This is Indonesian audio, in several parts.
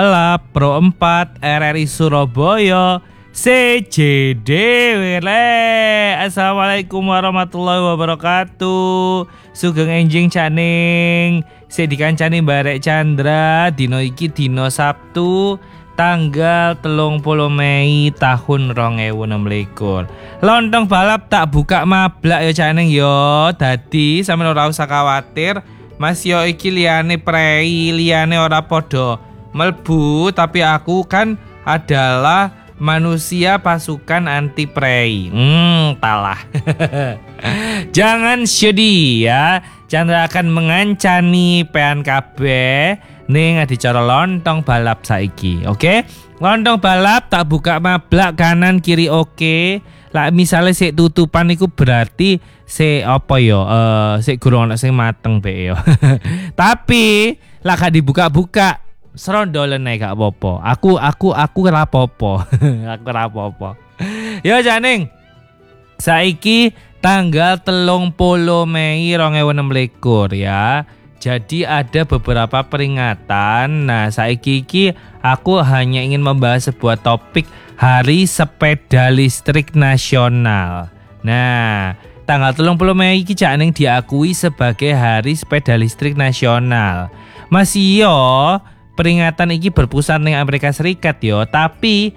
Lab Pro 4 RRI Surabaya CJD wele. Assalamualaikum warahmatullahi wabarakatuh. Sugeng enjing caning sik dikancani Barek Chandra. Dino iki dino Sabtu tanggal 30 Mei tahun 2026. Lontong balap tak buka mablak ya caning yo. Dadi sampeyan ora usah khawatir. Mas yo iki liyane prei, liyane ora podo melbu, tapi aku kan adalah manusia pasukan anti prei. Talah. Jangan sedih ya. Chandra akan mengancani PNKB ning adicara lontong balap saiki. Oke? Lontong balap tak buka mablak kanan kiri oke. Lah misalnya sik tutupan iku berarti sik apa yo? Sik gurung ana sing mateng be yo. Tapi lah gak dibuka-buka serondolen ae gak apa-apa. Aku ora apa-apa. Aku ora apa-apa. Yo janing. Saiki tanggal 30 Mei 2026 ya. Jadi ada beberapa peringatan. Nah, saiki iki aku hanya ingin membahas sebuah topik Hari Sepeda Listrik Nasional. Nah, tanggal 30 Mei iki janing diakui sebagai Hari Sepeda Listrik Nasional. Masih yo peringatan iki berpusat ning Amerika Serikat yo, tapi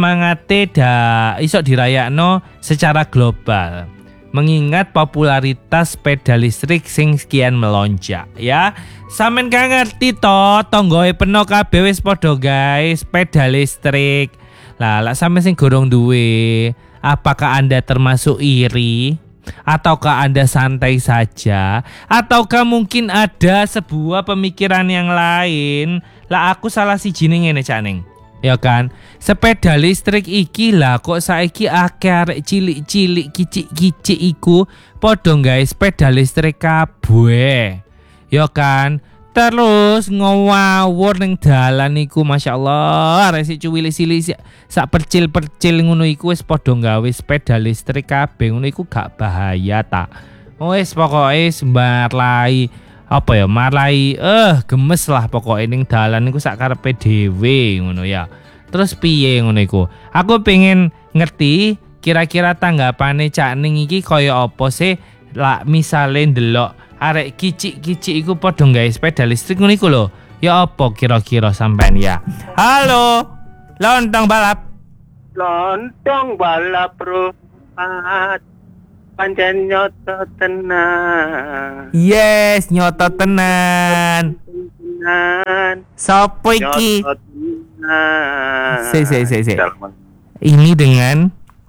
semangate iso dirayakno secara global. Mengingat popularitas sepeda listrik sing sekian melonjak ya. Sampeyan gak ngerti to, tonggoe peno kabeh wis padha guys sepeda listrik. Lah sampeyan sing gorong duwe, apakah Anda termasuk iri? Ataukah Anda santai saja? Ataukah mungkin ada sebuah pemikiran yang lain? Lah aku salah siji ning ngene caning. Ya kan, sepeda listrik iki lah kok saiki akeh arek cilik-cilik kicik-kicik iku padha gawe sepeda listrik kabeh. Ya kan, terus ngawur ning dalan iku masyaallah arek sik cilik-cilik sak percil-percil ngono iku wis padha gawe sepeda listrik kabeh. Ngono iku gak bahaya ta. Wis pokoke sembarlai apa ya marlai gemes lah pokoknya ning dalan niku sak karepe dhewe ngono ya. Terus piye ngono iku? Aku pengen ngerti kira-kira tanggapane Cak Ning iki kaya apa sih lah misale ndelok arek kicik-kicik iku padha gawe sepeda listrik ngono iku lho. Ya apa kira-kira sampean ya? Halo. Lontong balap. Lontong balap Pro pancen nyoto tenan. Yes, nyoto tenan. Sopo iki? Se. Ini dengan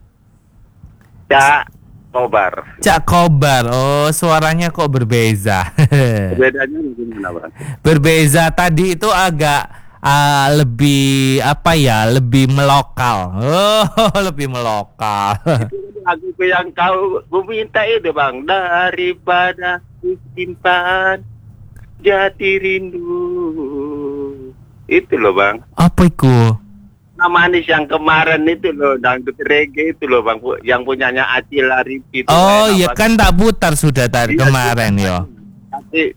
Cak Kobar. Cak Kobar. Oh, suaranya kok berbeza. Bedanya mungkin kenapa? Berbeza tadi itu agak lebih apa ya? Lebih melokal. Oh, lebih melokal. Lagu yang ku minta itu bang, daripada disimpan jati rindu. Itu loh bang. Apa itu? Nah manis yang kemarin itu loh, dangdut reggae itu loh bang, yang punyanya Acil Arif itu. Oh iya kan tak putar sudah tadi kemarin yo. Tapi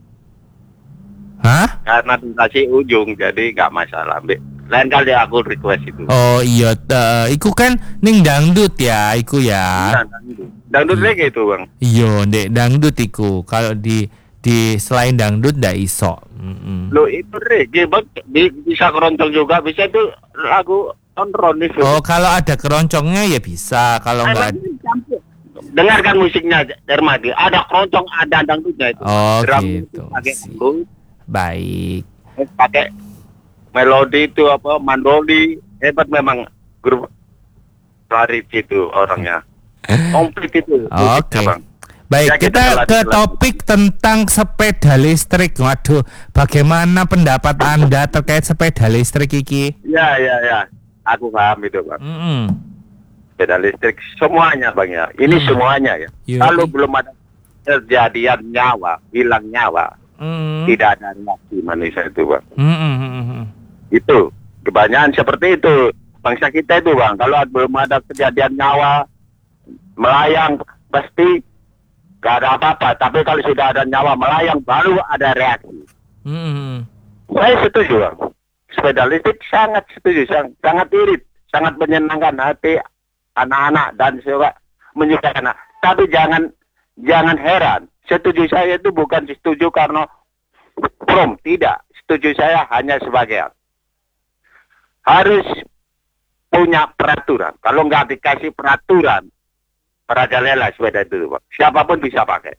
karena dikasih ujung jadi gak masalah. Lain kali aku request itu. Oh iya, iku kan ning dangdut ya, iku ya. Dangdut reggae itu bang. Iya, ndek dangdut iku. Kalau di selain dangdut ndak iso. Lo itu reggae bang, bisa keroncong juga, bisa itu lagu on-ron itu. Oh kalau ada keroncongnya ya bisa, kalau enggak dengarkan musiknya Dermadi, ada keroncong, ada dangdutnya itu. Oh drum gitu. Pakai dangdut, Baik. pakai melodi itu apa mandoli, hebat memang grup Arif itu orangnya. Komplit itu. Oke. Bang. Baik, Ya, kita ke topik tentang sepeda listrik. Waduh, bagaimana pendapat Anda terkait sepeda listrik iki? Ya. Aku paham itu, Bang. Sepeda listrik semuanya, Bang ya. Ini semuanya ya. Kalau belum ada kejadian nyawa, hilang nyawa, tidak ada reaksi manusia itu, Bang. Itu kebanyakan seperti itu. Bangsa kita itu, Bang. Kalau belum ada kejadian nyawa, melayang pasti gak ada apa-apa, tapi kalau sudah ada nyawa melayang baru ada reaksi. Saya setuju, Bang. sepeda listrik sangat setuju, sangat irit, sangat menyenangkan hati anak-anak dan juga menyukai anak. Tapi jangan heran, setuju saya itu bukan setuju karena tidak. Setuju saya hanya sebagai harus punya peraturan. Kalau nggak dikasih peraturan, merajalela sepeda itu, Pak. Siapapun bisa pakai.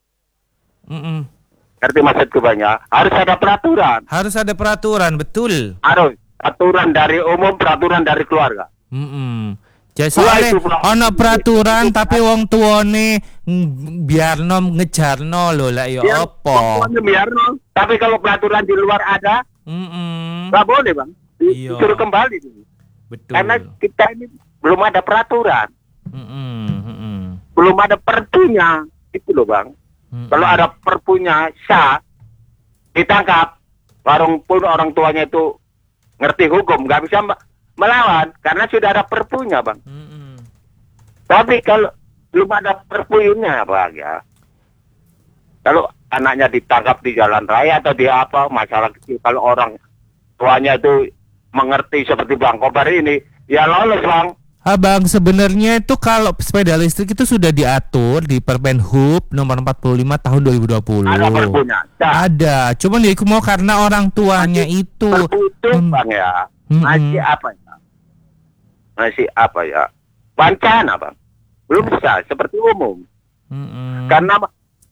Ngerti maksudku banyak? Harus ada peraturan. Harus ada peraturan, betul. Harus peraturan dari umum, peraturan dari keluarga. Jadi soalnya ono peraturan tapi wong tuane biarno ngejarno lho lah ya apa. Biarno. Tapi kalau peraturan di luar ada, nggak boleh Bang. Disuruh kembali. Betul. Karena kita ini belum ada peraturan. Belum ada perpunya, itu loh Bang. Kalau ada perpunya sah, ditangkap. Walaupun orang tuanya itu ngerti hukum, nggak bisa melawan karena sudah ada perpunya Bang. Tapi kalau belum ada perpunya Bang ya, kalau anaknya ditangkap di jalan raya atau di apa, masalah kecil, kalau orang tuanya itu mengerti seperti Bang Kobar ini, ya lolos Bang. Abang, sebenarnya itu kalau sepeda listrik itu sudah diatur di Permen Hub nomor 45 tahun 2020. Ada perpunya. Ada, cuman ya aku mau karena orang tuanya itu Bang ya. Masih apa ya? Wacana Bang. Belum bisa seperti umum. Karena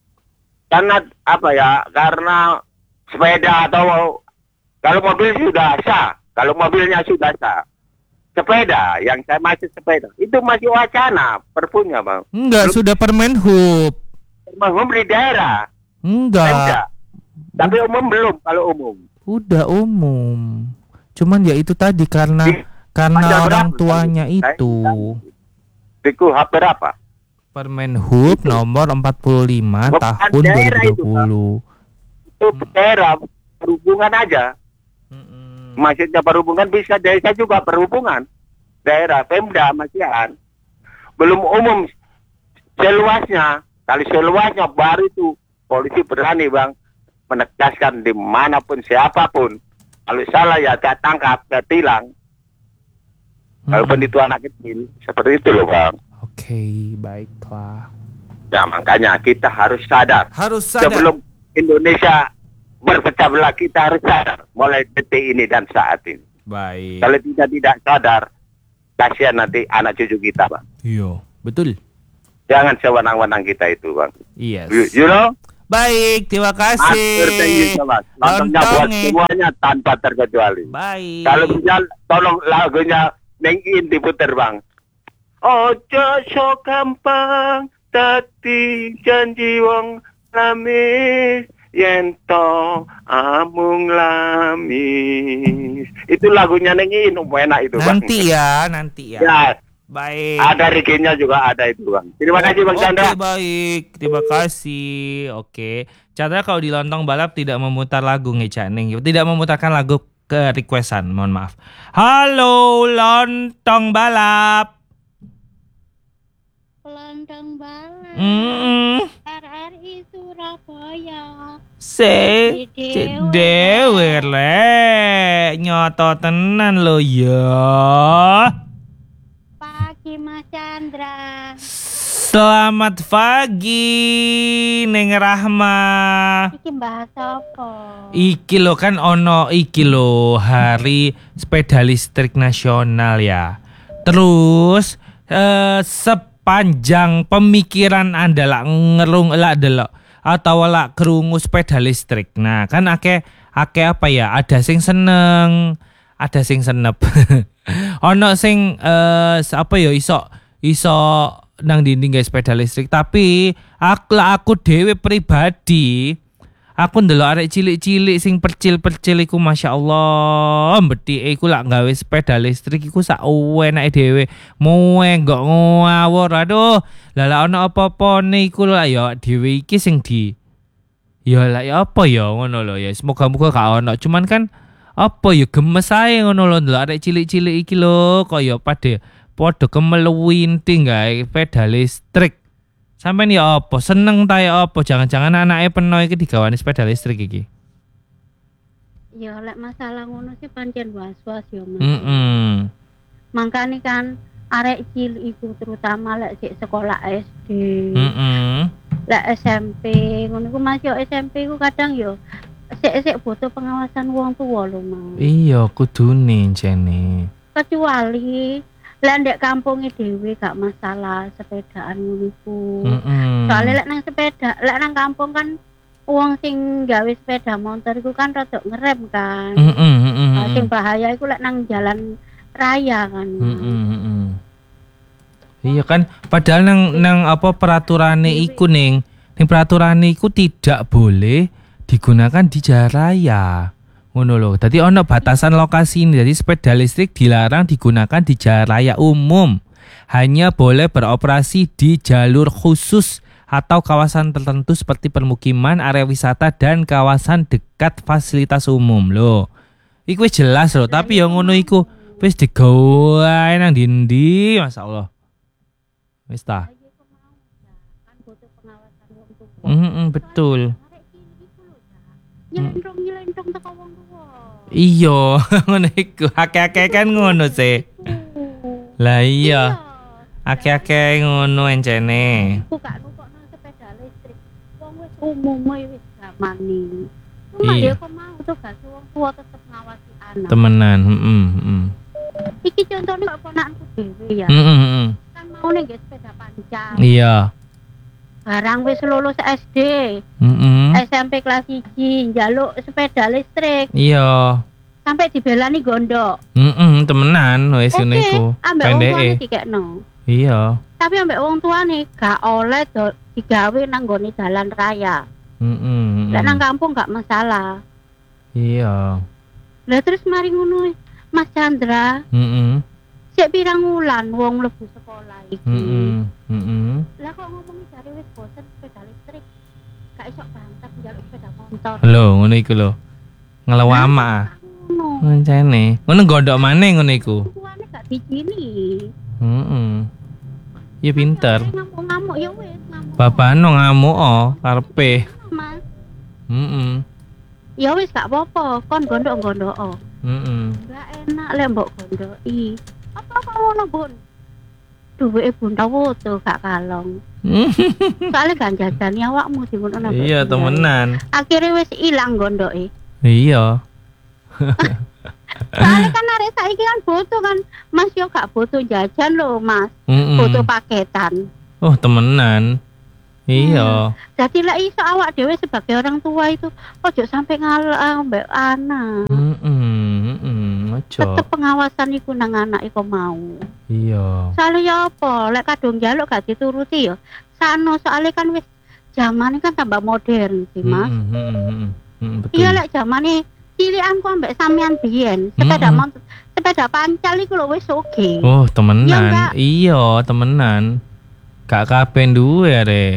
apa ya? Karena sepeda atau kalau mobil sudah sah, kalau mobilnya sudah sah. Sepeda, yang saya masih sepeda, itu masih wacana, perpunya Bang. Enggak, sudah Permen Hub. Permen Hub di daerah. Enggak. Tapi umum belum, kalau umum. Udah umum. Cuman ya itu tadi karena orang tuanya itu. Di KUHP berapa? Permen Hub nomor 45 tahun 2020. Itu daerah perhubungan aja. Maksudnya perhubungan bisa desa juga perhubungan. Daerah Pemda masihan. Belum umum seluasnya. Kali seluasnya baru itu polisi berani Bang menegaskan dimanapun siapapun. Kalau salah ya saya tangkap, saya tilang. Walaupun itu anak kecil. Seperti itu loh Bang. Oke, baiklah. Ya makanya kita harus sadar. Sebelum Indonesia berpecah belah, kita harus sadar mulai detik ini dan saat ini. Baik. Kalau tidak sadar, kasihan nanti anak cucu kita, Bang. Iya, betul. Jangan sewenang-wenang kita itu, Bang. Yes. You know? Baik, terima kasih. Nontonnya buat semuanya tanpa terkecuali. Baik. Kalau bisa tolong lagunya Neng In diputer, Bang. Ojo so gampang tadi janji wong lamis yento amung lamis. Itu lagunya Neng In, enak itu Bang. Nanti ya. Ya. Baik. Ada Rikinya juga ada itu Bang. Terima kasih Bang Chandra. Oke, baik. Terima kasih. Oke. Chandra kalau di Lontong Balap tidak memutar lagu Ngecaning. Tidak memutarkan lagu ke requestan. Mohon maaf. Halo Lontong Balap. Lontong Balap. RRI Surabaya. Dewe le nyoto tenan lo ya. Mas Chandra. Selamat pagi Neng Rahma. Iki bahas apa? Iki lo kan ono iki lo Hari Sepeda Listrik Nasional ya. Terus sepanjang pemikiran Anda lah ngerung lah delok atau lah kerungu sepeda listrik. Nah, kan ake apa ya? Ada sing seneng, ada sing senep. Ono sing apa ya iso nang dinding guys sepeda listrik, tapi aku dewe pribadi aku ndelok arek cilik-cilik sing percil-percil iku masyaallah mbethike iku lak gawe sepeda listrik iku sak enake dhewe moe gak ngawur. Aduh lala ono apa-apane iku lak ya dhewe iki sing di ya lak ya apa ya ngono lho ya, semoga-moga gak ono. Cuman kan apa ya gemes ae ngono lho ndelok arek cilik-cilik iki lho kaya padha kemeluwinting gawe sepeda listrik. Sampeyan ya apa seneng ta ya apa? Jangan-jangan anake peno iki digawani sepeda listrik iki. Ya lek masalah ngono sih pancen was-was ya Mas. Mangkane kan arek cilik iku terutama lek sik sekolah SD. Lek SMP ngono iku Mas yo SMP ku kadang yo sik butuh pengawasan wong tua lho Mas. Iya, kudune jene. Kecuali lek ndek kampunge dhewe gak masalah sepedaan ngono iku. Soale lek nang kampung kan wong sing gawe sepeda motor iku kan rada ngerem kan. Sing bahaya iku lek nang jalan raya kan. Iya kan, padahal nang apa peraturane iku ning peraturan iku tidak boleh digunakan di jalan raya. Ngono lho. Dadi ono batasan lokasi ini. Jadi sepeda listrik dilarang digunakan di jalan raya umum. Hanya boleh beroperasi di jalur khusus atau kawasan tertentu seperti permukiman, area wisata dan kawasan dekat fasilitas umum lho. Iku wis jelas lho, tapi yang ngono iku wis digawe nang ndi-ndi, masyaallah. Wis ta. Betul. Nyelendong teko wong tuwa. Iya, ngono iku. Akeh-akeh kan ngono sih. Lah iya. Akeh-akeh ngono encene. Umum wis zamane. Iya. Kok mau tuh gak wong tua tetep ngawasi anak. Temenan, Iki contohnya kok ponakku dhewe ya. Kan mau ning sepeda panjang. Iya. Barang wis lulus SD. SMP kelas 1 njaluk sepeda listrik. Iya. Sampai dibelani gondok. Temenan wis ngene iku. Pendeke dikekno. Iya. Tapi ambek wong tuane gak oleh digawe nang nggone dalan raya. Lek nang kampung gak masalah. Iya. Lah terus mari ngono Mas Chandra. Sik pirang wulan wong mlebu sekolah iki. Lah kok ngomongi jare wis bosen sepeda listrik. Gak iso bantet njaluk sepeda motor. Lho, ngono iku lho. Ngelawama. Ngoncene. Ngono gondok maneh ngono iku. Tuane gak dijini. Ya pinter. Ngamuk-ngamuk ya wis ngamuk. Babano ngamuk karepe. Mas. Ya wis gak apa-apa, kon gondok-gondok. Gak enak lek mbok gondoki. Apa ngono, Bun? Duweke Bun tuh gak kalong. Soale gak jajani awakmu sing ngono. Iya, temenan. Akhirnya wis ilang gondoke. Iya. Soalnya kan arek saiki kan butuh kan. Mas yo gak butuh jajan lho, Mas. Butuh paketan. Oh, temenan. Iya. Jadi lah iso awak dhewe sebagai orang tua itu ojo sampai ngalah mbek anak. Ojo. Tetep pengawasan iku nang anak iku mau. Iya. Soale ya apa, lek kadung njaluk gak dituruti ya. Sano soalnya kan wis zamane kan tambah modern sih, Mas. Betul. Iya lek zamane cilikan ku ambek sampean biyen, sepeda pancal iku lho wis oke. Oh, temenan. Iya, temenan. Gak kabeh duwe are.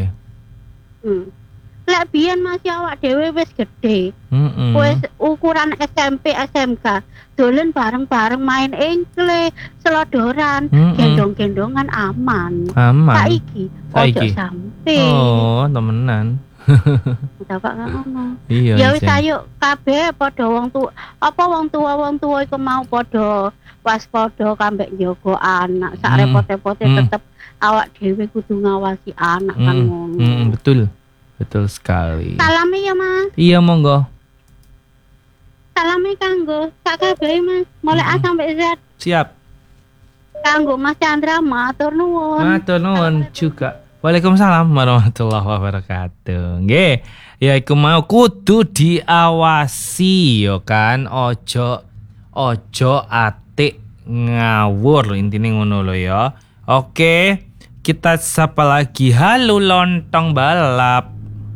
Lek biyen masih awak dhewe wis gedhe. Wis ukuran SMP, SMK, dolen bareng-bareng main engkle, selodoran, gendong-gendongan aman. Saiki ojo sampe. Oh, temenan. Bapak kan ngono. Iya. Ya wis ayo kabeh padha wong tua iku mau padha waspada kambek njogo anak. Sak repot-repote tetep awak dhewe kudu ngawasi anak kan ngono. Betul sekali. Salame ya, Mas. Iya, monggo. Salame kanggo sak kabeh, Mas. Mulai A sampai Z. Siap. Kanggo Mas Chandra, matur nuwun. Matur nuwun juga. Waalaikumsalam warahmatullahi wabarakatuh. Nggih, ya iku mau kudu diawasi yo kan, ojo atik ngawur intine ngono lho ya. Oke, kita sapa lagi. Halo lontong balap.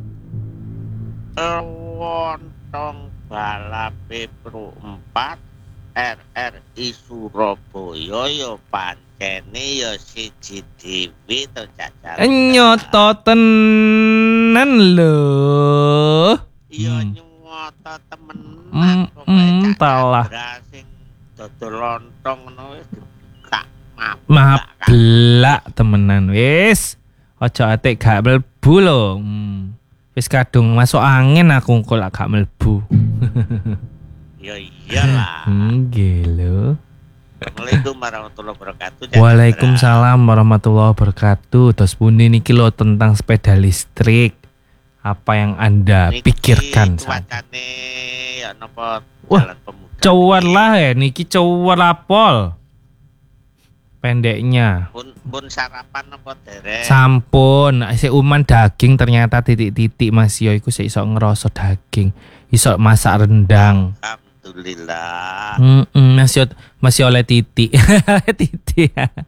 Lontong balap Pro 4 RRI Surabaya yo pancene yo siji dhewe to cacar. Nyoto tenan lho. Iya nyoto temenan kok. Talah. Sing dodol lontong ngono wis gak mablak temenan wis. Aja atik gak mlebu lho. Wis kadung masuk angin aku kok gak mlebu. Ya iyalah. Nggih lho. Assalamualaikum warahmatullahi wabarakatuh. Waalaikumsalam warahmatullahi wabarakatuh. Terus pundi niki lho tentang sepeda listrik. Apa yang Anda pikirkan? Cuacane ya napa jalan pemuda. Cowar lah ya niki cowar apol. Pendeknya. Pun sarapan apa derek? Sampun, si uman daging ternyata titik-titik Mas Yo iku sik iso ngerasa daging. Iso masak rendang. Alhamdulillah. Mas Yo oleh titik. Titik.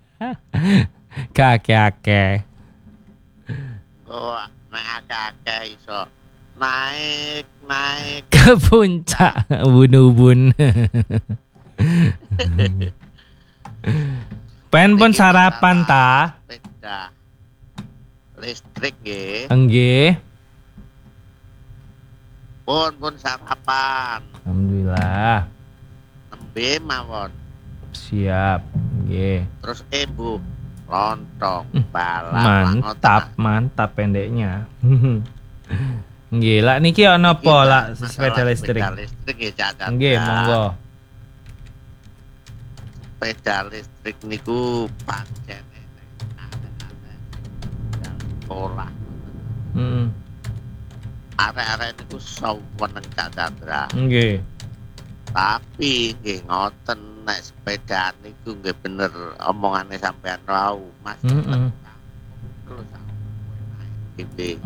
Kakek. Oh, akeh iso naik ke puncak ubun-ubun. Pen pun sarapan ta? Sepeda listrik nggih. Nggih. Pun sarapan. Alhamdulillah. Nembe mawon. Siap. Nggih. Terus Bu lontong balap. Mantap pendeknya. Nggih, lak niki ana apa lak sepeda listrik? Sepeda listrik nggih cacat. Nggih, monggo. Sepeda listrik niku pancen aneh-aneh. Pola. Arek-arek niku saweneng Chandra. Nggih. Tapi nggih ngoten nek sepeda niku nggih bener omongane sampean wau, Mas. Terus iki.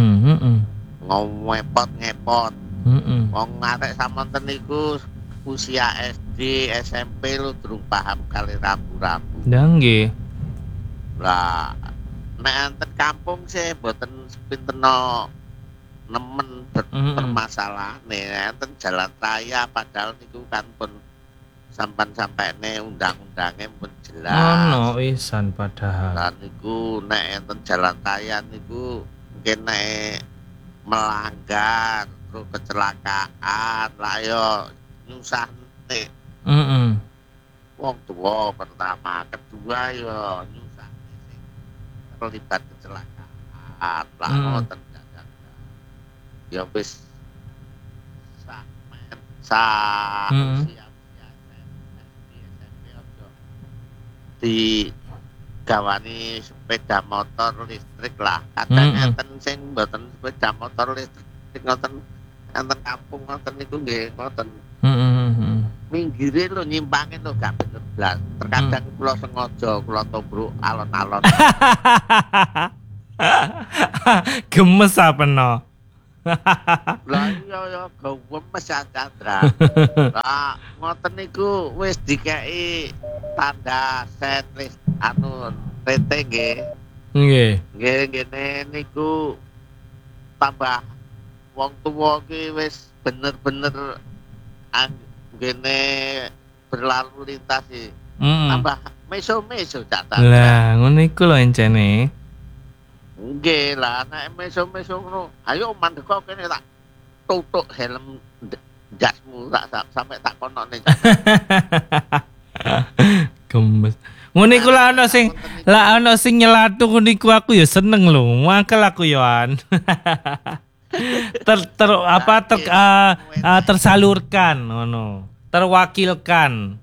Ngepot. Wong arek samonten niku usia SD, SMP lu durung paham kali rambu-rambu. Nggih. Lah nek enten kampung sih mboten sepinteno nemen bermasalahne enten jalan raya padahal niku kan pun sampai-sampaine undang-undange pun jelas. Ono wisan padahal. Lah niku nek enten jalan raya niku mungkin nek melanggar terus kecelakaan lah yo nyusahne. Wong tua pertama, kedua yo nyusahne sing terlibat kecelakaan. Lah ngoten ya wis usia di gawani sepeda motor listrik lah. Kadang enten sing mboten sepeda motor listrik ngoten enten kampung ngoten niku nggih ngoten. Minggire lho nyimpange lho gak bener blas. Terkadang kula sengaja kula tobruk alon-alon. Gemes apa no? Lah iya gemes Chandra. Lah ngoten niku wis dikeki tanda set list rating nggih. Nggih. Nggih ngene niku tambah wong tuwa ki wis bener-bener ngene berlalu lintas iki. Tambah meso-meso Chandra. Lah ngono iku lho encene. Nggih lah nek meso-meso ngono. Ayo mandeka kene tak tutuk helm jasmu tak sampai tak konone. Gemes. Ngono iku lah ana sing nyelatu ngono iku aku ya seneng lho. Mangkel aku yoan. Tersalurkan ngono. Terwakilkan.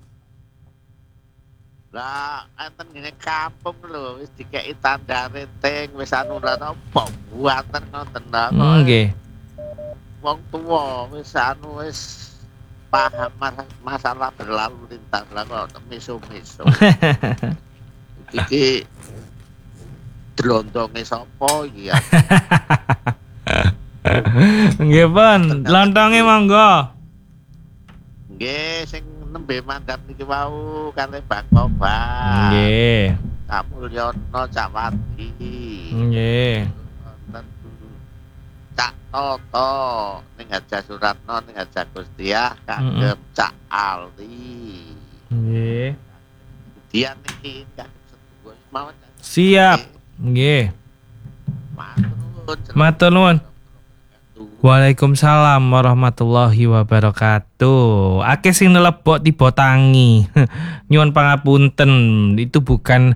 Lah enten ngene kampung lho wis dikeki tanda rating wis anu lha apa buatan ngoten lho. Nggih. Wong tuwa wis anu wis paham masalah berlalu lintas lah kok meso-meso. Iki drondonge sapa iki ya? Nggih, Pon. Lontonge monggo. Nggih, sing nembe mandat niki wau kalih Bang Kobar. Nggih. Kamulyono Cawati. Nggih. Cak Toto ning Haja Suratno ning Haja Gustiah kagem Cak Ali. Nggih. Dia niki kagem setuju mawon. Siap. Nggih. Matur nuwun. Waalaikumsalam warahmatullahi wabarakatuh. Akeh sing nelebok tiba tangi. Nyuwun pangapunten, itu bukan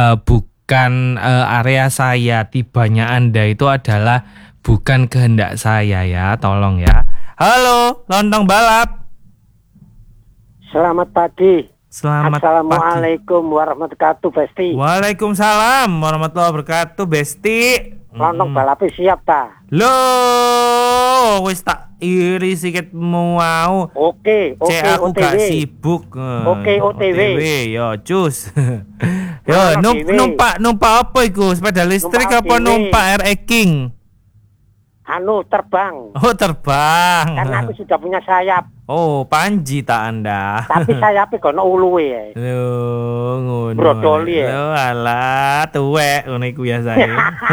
area saya. Tibanya Anda itu adalah bukan kehendak saya ya, tolong ya. Halo, lontong balap. Selamat pagi. Selamat Assalamualaikum warahmatullahi wabarakatuh, Besti. Waalaikumsalam warahmatullahi wabarakatuh, Besti. Lontong balapi siap ta? Loh, wis tak iri sikit mau. Oke, Aku OTW. gak sibuk. Oke, OTW. Yo, cus. Yo, numpak apa iku? Sepeda listrik Numpak apa OTW. numpak RE King? Terbang. Oh, terbang. Karena aku sudah punya sayap. Oh, Panji tak Anda. Tapi sayapnya kono uluwe ya. Loh, ngono. Brodoli ya. Loh, alah, tuwek ngono iku biasane.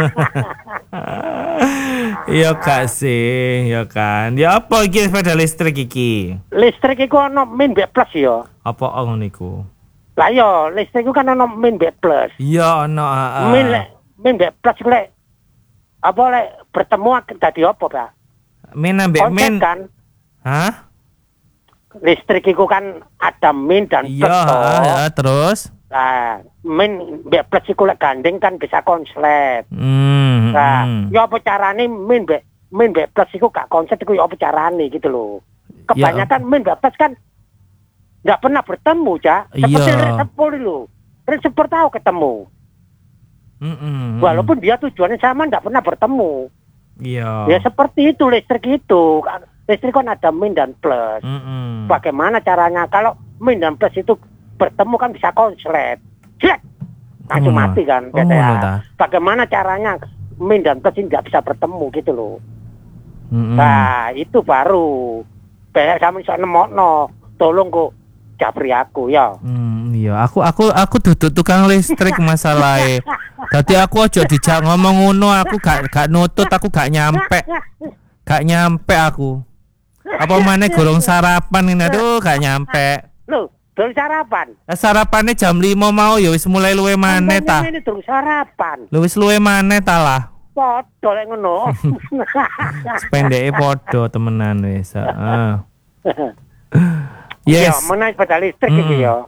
Ya gak sih, ya kan. Ya apa iki sepeda listrik iki? Listrik iku ono min B plus ya. Apa ngono iku? Lah yo, listrik iku kan ono min B plus. Iya, ono Min B plus iku lek apa lek bertemu dadi apa, Pak? Min ambek min. Kan? Hah? Listrik itu kan ada min dan plus. Iya, terus? Nah, min B plus itu lek gandeng kan bisa konslet. Nah, ya apa carane min B plus itu gak konslet itu ya apa carane gitu loh. Kebanyakan min B plus kan nggak pernah bertemu, Cak. Seperti resepol itu. Resepol tahu ketemu. Walaupun dia tujuannya sama nggak pernah bertemu. Iya. Ya seperti itu listrik itu. Listrik kan ada min dan plus. Bagaimana caranya kalau min dan plus itu bertemu kan bisa konslet. Jelek. Langsung mati kan. Bagaimana caranya min dan plus ini nggak bisa bertemu gitu loh. Nah itu baru. Banyak sama bisa nemokno. Tolong kok japri aku ya. Iya, aku duduk tukang listrik masalahnya. Tadi aku aja dijak ngomong ngono, aku gak nutut, aku gak nyampe. Gak nyampe aku. Apa maneh gorong sarapan ini, aduh gak nyampe. Loh, durung sarapan. Sarapannya jam 5 mau ya wis mulai luwe maneh ta. Ini durung sarapan. Lu wis luwe maneh ta lah. Padha lek ngono. Pendeke padha temenan wis, heeh. Yes. Ya, mengenai sepeda listrik gitu ya.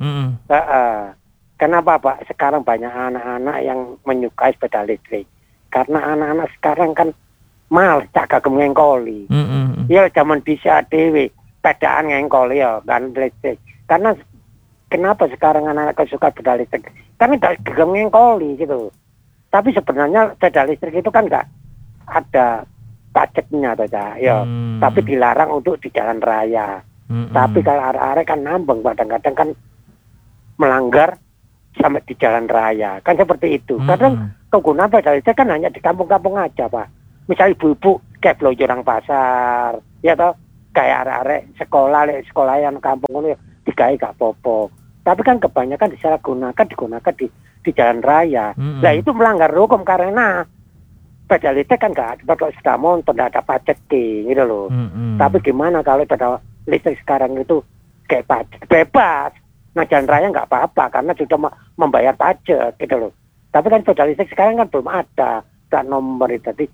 Kenapa Pak? Sekarang banyak anak-anak yang menyukai sepeda listrik. Karena anak-anak sekarang kan malas cak kagem ngengkoli. Ya zaman bisa dewe pedaan ngengkoli ya kan listrik. Karena kenapa sekarang anak-anak suka sepeda listrik? Karena gak kagem ngengkoli gitu. Tapi sebenarnya sepeda listrik itu kan gak ada pajaknya saja. Ya, tapi dilarang untuk di jalan raya. Tapi kalau arek-arek kan nambang kadang-kadang kan melanggar sampai di jalan raya kan seperti itu. Kadang pengguna sepeda listrik kan hanya di kampung-kampung aja Pak. Misal ibu-ibu kayak belanja orang pasar, ya toh kayak arek-arek sekolah yang kampung itu digawe gak popo. Tapi kan kebanyakan digunakan di jalan raya. Nah itu melanggar hukum karena sepeda listrik kan gak ada sepeda motor, tidak ada pajak gitu loh. Tapi gimana kalau sepeda listrik sekarang itu kayak pajak bebas, nah jalan raya nggak apa-apa karena sudah membayar pajak gitu loh. Tapi kan sepeda listrik sekarang kan belum ada plat nomor itu. Jadi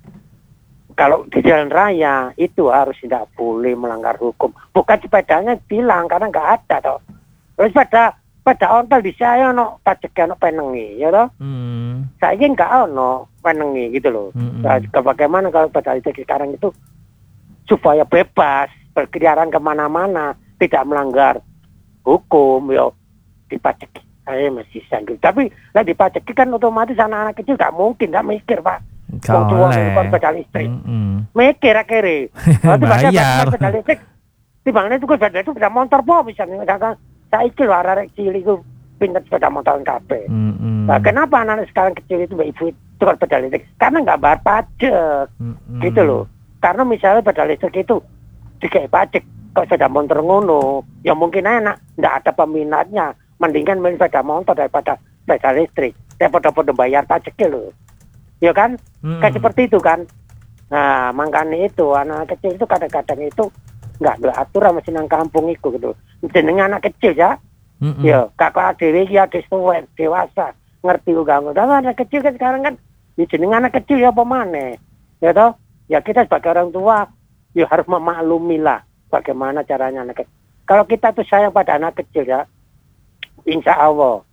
kalau di jalan raya itu harus tidak boleh melanggar hukum. Bukan sepedanya bilang karena nggak ada toh. Terus sepeda ontel di saya no pajaknya no penengi, ya toh. Saya ingin nggak no penengi gitu loh. Nah, bagaimana kalau sepeda listrik sekarang itu supaya bebas berkeliaran kemana-mana, tidak melanggar hukum, yo dipajaki. Saya masih sanggup. Tapi lah dipajaki kan otomatis anak-anak kecil nggak mungkin, nggak mikir Pak. Mau jual sepeda listrik, mikir akhirnya. Bayar. Sepeda listrik, timbangnya itu sepeda itu sepeda motor po misalnya. Saya ikut arek cilik itu pindah sepeda motor kape. Nah, kenapa anak sekarang kecil itu mbak ibu tukar sepeda listrik? Karena nggak bayar pajak, gitu loh. Karena misalnya sepeda listrik itu dikai pajak kok sepeda motor ngono, ya mungkin enak, nggak ada peminatnya, mendingan main sepeda motor daripada sepeda listrik, daripada bayar pajaknya loh, ya kan, kayak seperti itu kan. Nah makanya itu anak kecil itu kadang-kadang itu nggak diatur sama sinang kampung itu gitu, jenenge anak kecil ya, ya kakak dewi ya dewasa ngerti juga nggak, anak kecil kan sekarang kan, jenenge anak kecil ya pemane, ya toh, ya kita sebagai orang tua ya harus memaklumi lah bagaimana caranya anak kecil. Kalau kita tuh sayang pada anak kecil ya, insya Allah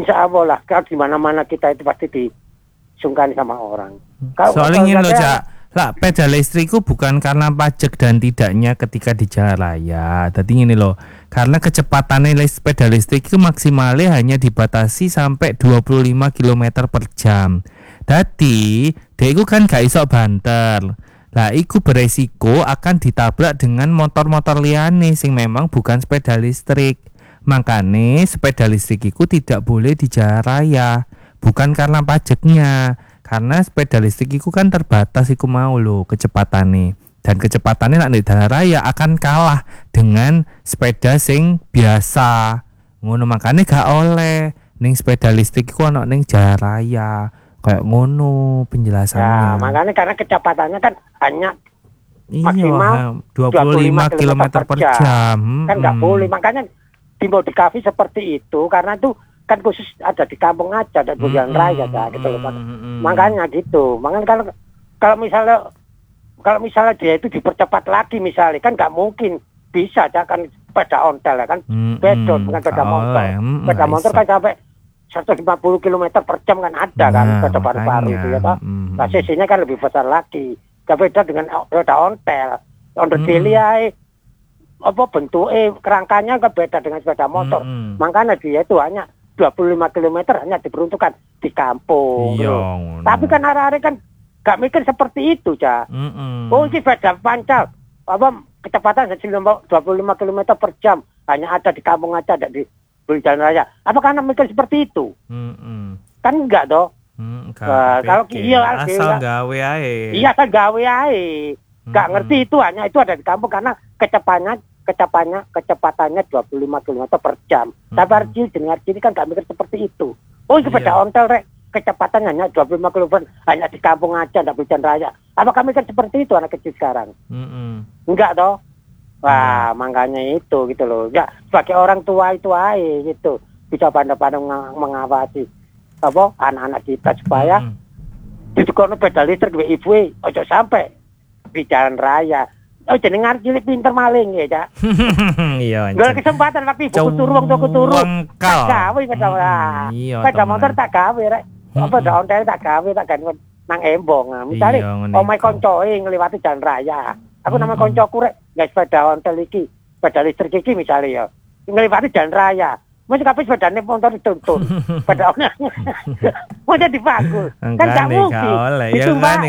lah. Kalau di mana-mana kita itu pasti disungkani sama orang. Soalnya ingin loh Cak, Lah sepeda listrikku bukan karena pajak dan tidaknya ketika di jalan raya. Tadi ini loh, karena kecepatannya sepeda listrik itu maksimalnya hanya dibatasi sampai 25 km per jam. Dadi, dekku kan gak iso banter. Lah iku beresiko akan ditabrak dengan motor-motor liyane sing memang bukan sepeda listrik. Makanya sepeda listrik iku tidak boleh di jalan raya. Bukan karena pajaknya, karena sepeda listrik iku kan terbatas iku mau lho kecepatannya. Dan kecepatannya nek di jalan raya akan kalah dengan sepeda sing biasa. Ngono makanya gak oleh ning sepeda listrik iku ana ning jalan raya. Kayak ngono penjelasannya. Ya, makanya karena kecepatannya kan hanya maksimal 25 km per jam. Kan nggak boleh. Makanya dimodifikasi seperti itu karena itu kan khusus ada di kampung aja dan di jalan raya gitu loh. Makanya gitu. Makanya kalau misalnya dia itu dipercepat lagi misalnya kan nggak mungkin bisa kan sepeda ontel ya kan bedon bukan sepeda motor. Sepeda motor kan sampai 150 km per jam kan ada kan sepeda baru-baru itu ya toh. Nah cc-nya kan lebih besar lagi. Beda dengan sepeda ontel. Ontel dilihat apa bentuknya kerangkanya kan beda dengan sepeda motor. Makanya dia itu hanya 25 km hanya diperuntukkan di kampung. Tapi kan hari-hari kan gak mikir seperti itu, Cak. Oh, ini sepeda pancal. Apa kecepatan 25 km per jam hanya ada di kampung aja, ada di jalan raya. Apa karena mikir seperti itu? Kan enggak toh. Kalau asal gawe ae. Iya, asal gawe ae. Enggak ngerti itu hanya itu ada di kampung karena kecepatannya 25 km per jam. Tapi arti dengar sini kan enggak mikir seperti itu. Oh, sepeda ontel rek kecepatan hanya 25 km hanya di kampung aja enggak di jalan raya. Apakah mikir seperti itu anak kecil sekarang? Enggak toh. Wah, makanya itu gitu loh. Ya, sebagai orang tua itu aja gitu. Bisa pandai-pandai mengawasi apa anak-anak kita supaya ditukono sepeda listrik duwe ibu ojo sampai di jalan raya. Oh jenengan cilik pinter maling ya, Cak. Iya. Gak kesempatan tapi buku turun tak gawe sepeda motor tak gawe rek. Apa ontel tak gawe tak gawe nang embong. Misale omahe koncoe ngliwati jalan raya. Aku nama koncoku rek, nggak sepeda ontel iki, sepeda listrik iki misalnya ya, ngelewati jalan raya, masih kabeh sepedane motor dituntun, sepeda ontel, mau jadi bagus, kan nggak mungkin, itu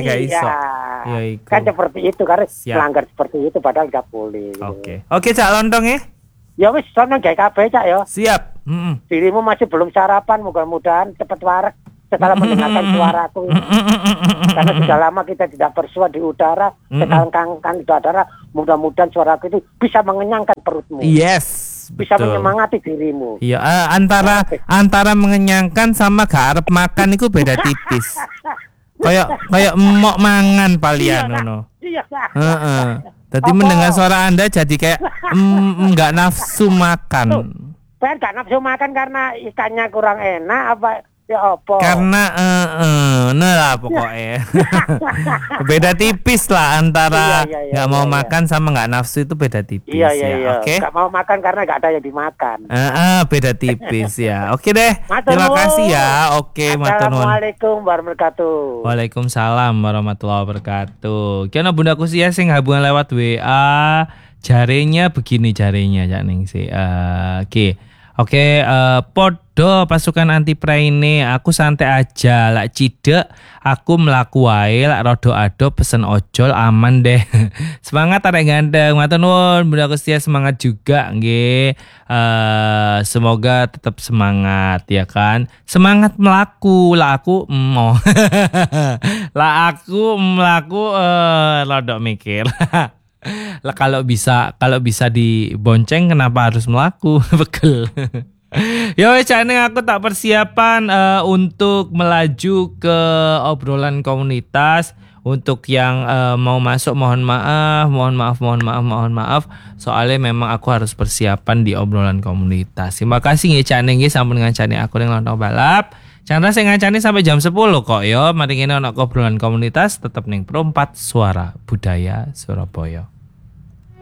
kan seperti itu karena melanggar seperti itu padahal nggak boleh. Oke, Cak Lontong ya? Ya wis, sono gawe kabeh Cak ya. Siap. Dirimu masih belum sarapan, mudah-mudahan cepat warak. Setelah mendengarkan suaraku karena sudah lama kita tidak bersua di udara sekarang kan di udara mudah-mudahan suaraku itu bisa mengenyangkan perutmu bisa menyemangati dirimu antara mengenyangkan sama gak arep makan itu beda tipis kayak emok mangan palian jadi mendengar suara Anda jadi kayak nggak nafsu makan kan gak nafsu makan karena ikannya kurang enak apa ya apa? Karena lah pokoknya beda tipis lah antara nggak mau makan sama nggak nafsu itu beda tipis. Iya. Oke. Nggak mau makan karena nggak ada yang dimakan. Beda tipis ya. Oke deh. Terima kasih ya. Oke. Assalamualaikum warahmatullahi wabarakatuh. Waalaikumsalam warahmatullahi wabarakatuh. Kena bundaku sih ya sing hubungan lewat WA. Jarenya begini jarenya Cak Ning sih. Oke, podo pasukan anti praine aku santai aja lak cidek aku mlaku wae lak rodo ado pesen ojol aman deh. Semangat arek ganteng. Matur nuwun Bunda Kustia semangat juga nggih. Semoga tetap semangat ya kan. Semangat melaku lah aku mau. Lah aku melaku rodok mikir. Lah kalau bisa dibonceng kenapa harus melaku? Bekel. Ya wes aku tak persiapan untuk melaju ke obrolan komunitas. Untuk yang mau masuk mohon maaf. Soalnya memang aku harus persiapan di obrolan komunitas. Terima kasih nggih Cak Ning nggih sampun ngancani aku ning lontong balap. Chandra sing ngancani sampai jam 10 kok ya. Mari ngene ana obrolan komunitas tetep ning Pro 4 Suara Budaya Surabaya.